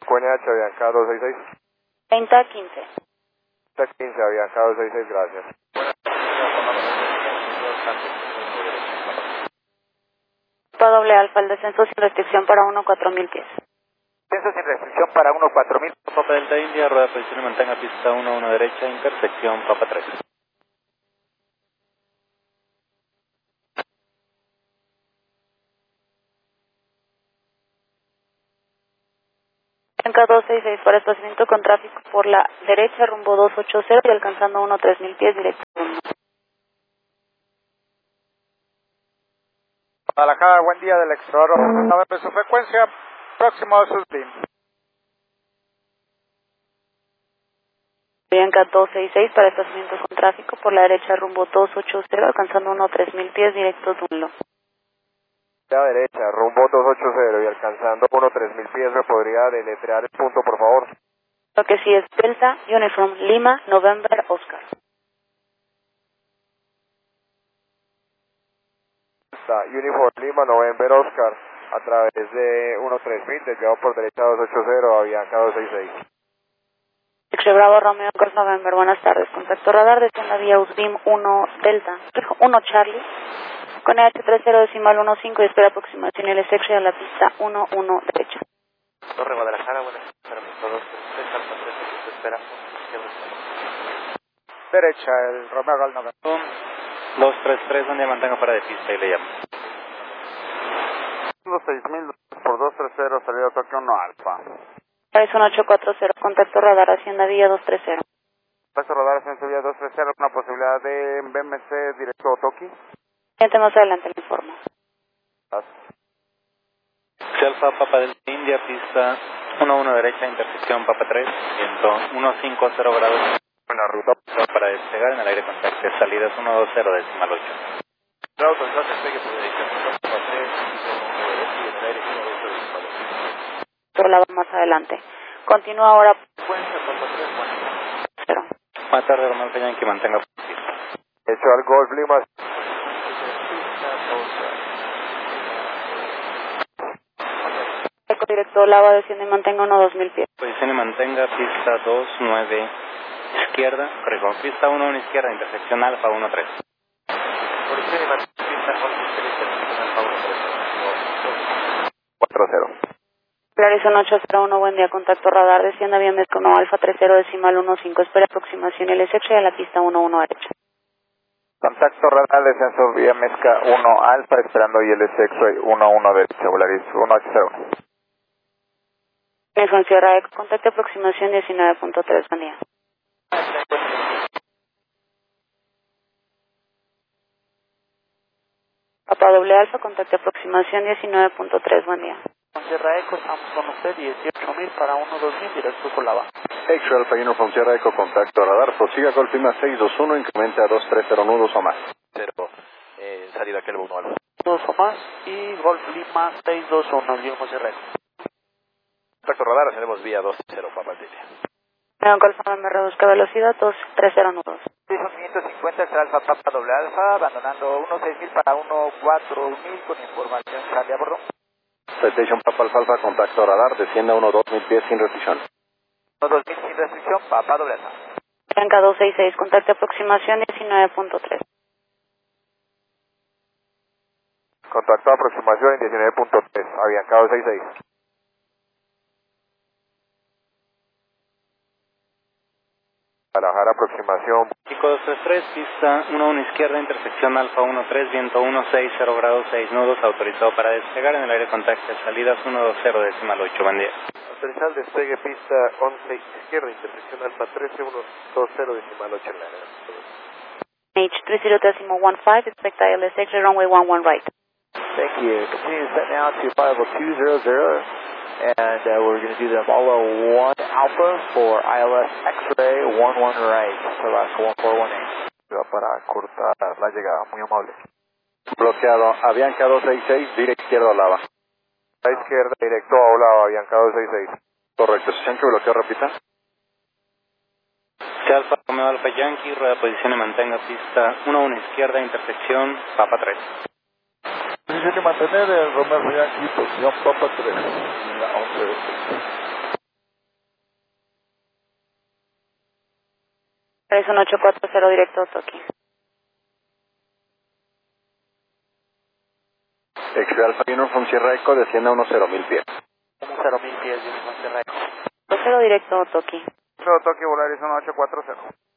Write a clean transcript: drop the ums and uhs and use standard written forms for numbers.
QNH, Avianca 266. 3015. 15, Avianca 266, gracias. Papa doble alfa, el descenso sin restricción para 1-4000 pies. Descenso sin restricción para 1-4000. Papa Delta India, rueda posición y mantenga pista 1-1 derecha, intersección Papa 3. Avianca 266 para estacionamiento con tráfico por la derecha, rumbo 280 y alcanzando 1-3000 pies directo. Guadalajara, buen día del explorador. A ver de su frecuencia, próximo a sus DIN. Avianca 266 para estacionamiento con tráfico por la derecha, rumbo 280, alcanzando 1-3000 pies directo Dunlo. La derecha, rumbo 280 y alcanzando 1-3000 pies, ¿me podría deletrear el punto, por favor? Lo que sí es Delta, Uniform, Lima, November, Oscar. Está Uniform Lima, November, Oscar, a través de 1-3000, desviado por derecha 280, Avianca 266. X-Ray Bravo, Romeo, Golf November, buenas tardes. Contacto radar, descienda vía USBIM 1 Delta, 1 Charlie, con EH30.15 y espera aproximación y el X-Ray a la pista 1-1 derecha. Torre Guadalajara, buenas tardes. 233, Alfa 3, espera. Derecha, el Romeo Golf November. 233, donde mantenga fuera de pista y le llamo. 6000 por 230, salida Tokio 1 Alfa. Es 1840, contacto radar, Hacienda Villa 230. Paso rodar hacia Vía 230, una posibilidad de BMC directo a Toki. Más adelante le informo. Alfa, Papa Delta India, pista 1-1 derecha, intersección Papa 3, viento 150 grados. Buena ruta. Para despegar en el aire contacto, salidas 120 decimal 8. Bravo, autorizado despegue por dirección Papa 3, y en el aire 120 decimal 8. Pero la va más adelante. Continúa ahora. Frecuencia Papa 3, bueno. 0. Buenas tardes, Román Peñán, que mantenga pista. Hecho al Golf Lima. Eco directo Lava, desciende y mantenga 1-2000 pies. Posición y mantenga pista 2-9 izquierda, corrijo, pista 1-1 izquierda, intersección Alfa 1-3. Posición y mantenga pista 11 intersección Alfa 1-3. 4-0. Clarison 801, buen día, contacto radar, descienda vía Mezco 1 Alfa 30 decimal 15, espera aproximación y el X-Ray a la pista 1-1 derecha. Contacto radar, descenso vía Mezca 1 Alfa, esperando ILS X-Ray 1-1 derecha, Volaris 1-801. Nelson Sierra Eco, contacto aproximación 19.3, buen día. Papa doble alfa, contacto aproximación 19.3, buen día. Sierra Eco, estamos con usted, 18.000 para 1-2000, directo con Lava. X-Ray Alfa Uniform Sierra Eco, contacto radar, prosiga Golf Lima 621, incremente a 230 nudos o más. 0, salida Kelvo 1 Alfa. 2 o más, y Golf Lima 621, Guillermo Sierra Eco. Contacto radar, hacemos vía 2-0, Papa Delta. León Golf me reduzca velocidad 230 nudos. Son 550, el Alfa Papa doble alfa, abandonando 1-6000 para 1-4000 con información Charlie a bordo. Citation Papa Alfa Alfa, contacto radar, descienda 1-2000 pies sin restricción. 1-2000 sin restricción, Papa doble alfa. Avianca 266, contacto aproximación 19.3. Contacto aproximación en 19.3, Avianca 266. Guadalajara, aproximación. Chico 233, pista 1-1 izquierda, intersección Alfa 1-3, viento 160 grados 6 nudos, autorizado para despegar en el aire contacto, salidas 120 decimal 8, buen día. Autorizado el despegue, pista 11 izquierda, intersección Alfa 13, 120 decimal 8 en la área. H30.15, expect ILS X-Ray runway 11 right. Thank you. Continue to set now to 50200. And we're going to do the Apollo 1 Alpha for ILS X-Ray 11 right, so that's 1418. Para cortar la llegada, muy amable. Bloqueado, Avianca 266, directo izquierdo Lava. A la izquierda, directo a Olava, Avianca 266. Correcto, sesión que bloqueo, repita. Alfa Romeo Alfa Yankee, rueda posición y mantenga pista 1-1 izquierda, intersección Papa 3. Posición y mantener el Romeo Yankee, posición Papa 3. 1840 directo Toki. X-Ray Alpha Uniform Sierra Echo, desciende a unos 0,000 pies. 0,000 pies, Uniform Sierra Echo. 0 directo Toki. Toki, Volaris 1840.